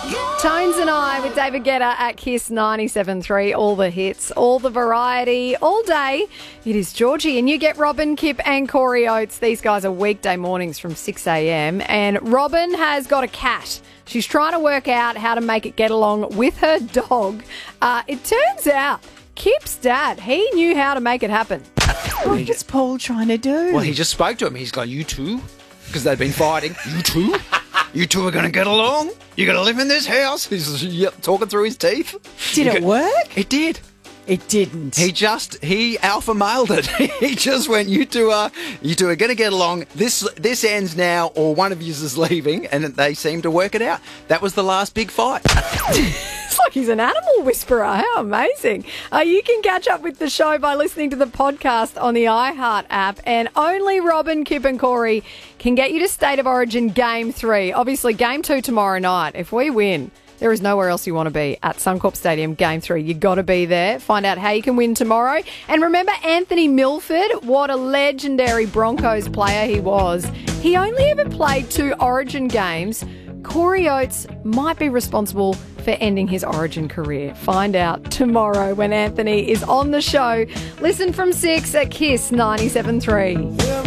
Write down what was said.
Tones and I with David Guetta at Kiss 97.3. All the hits, all the variety, all day. It is Georgie, and you get Robin, Kip and Corey Oates. These guys are weekday mornings from 6 a.m. And Robin has got a cat. She's trying to work out how to make it get along with her dog. It turns out Kip's dad, he knew how to make it happen. What was Paul trying to do? Well, he just spoke to him. He's gone, you two? Because they've been fighting. You two? You two are going to get along? You're going to live in this house? He's talking through his teeth. Did it work? It did. It didn't. He alpha mailed it. He just went, you two are going to get along. This ends now, or one of you is leaving, and they seem to work it out. That was the last big fight. It's like he's an animal whisperer. How amazing. You can catch up with the show by listening to the podcast on the iHeart app, and only Robin, Kip and Corey can get you to State of Origin Game 3. Obviously, Game 2 tomorrow night. If we win, there is nowhere else you want to be at Suncorp Stadium Game 3. You've got to be there. Find out how you can win tomorrow. And remember Anthony Milford, what a legendary Broncos player he was. He only ever played 2 Origin games. Corey Oates might be responsible for ending his Origin career. Find out tomorrow when Anthony is on the show. Listen from 6 at Kiss 97.3.